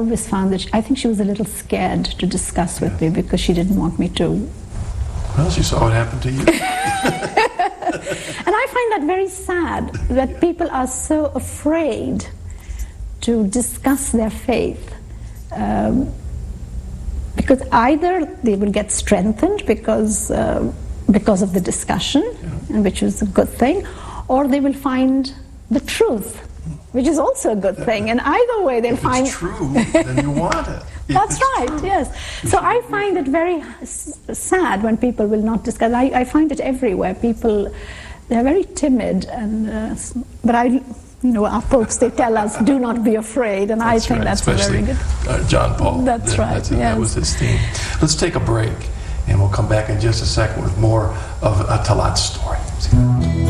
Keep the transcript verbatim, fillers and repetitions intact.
always found that, she, I think she was a little scared to discuss with me because she didn't want me to. Well, she saw what happened to you. And I find that very sad, that people are so afraid to discuss their faith. Um, because either they will get strengthened because, uh, because of the discussion, yeah. which is a good thing, or they will find the truth, which is also a good thing. And either way, they'll if find... If it's true, then you want it. That's right, true. Yes. So I find it very sad when people will not discuss. I, I find it everywhere. People, they're very timid, and uh, but I, you know, our popes, they tell us, do not be afraid, and that's I think right. that's Especially, a very good... Uh, John Paul. That's right, that's, yes. That was his theme. Let's take a break, and we'll come back in just a second with more of uh, Talat's story.